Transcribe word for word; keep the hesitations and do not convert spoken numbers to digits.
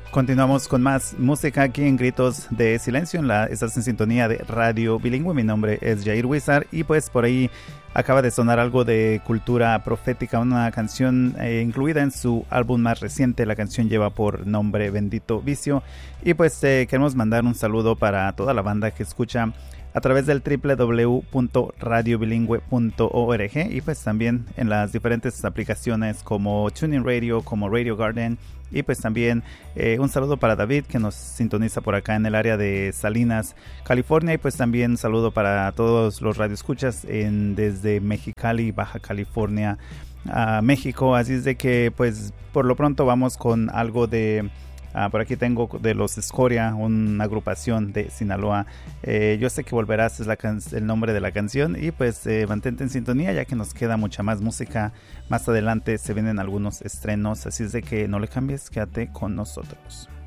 Continuamos con más música aquí en Gritos de Silencio. En la, estás en sintonía de Radio Bilingüe. Mi nombre es Jair Huizar y pues por ahí acaba de sonar algo de Cultura Profética, una canción eh, incluida en su álbum más reciente. La canción lleva por nombre Bendito Vicio. Y pues eh, queremos mandar un saludo para toda la banda que escucha a través del doble u doble u doble u punto radio bilingüe punto org y pues también en las diferentes aplicaciones como TuneIn Radio, como Radio Garden. Y pues también eh, un saludo para David, que nos sintoniza por acá en el área de Salinas, California. Y pues también un saludo para todos los radioescuchas en, desde Mexicali, Baja California, a México. Así es de que pues por lo pronto vamos con algo de... Uh, por aquí tengo de los Escoria, una agrupación de Sinaloa. Eh, yo sé que volverás, es la can- el nombre de la canción. Y pues eh, mantente en sintonía, ya que nos queda mucha más música. Más adelante se vienen algunos estrenos, así es de que no le cambies, quédate con nosotros.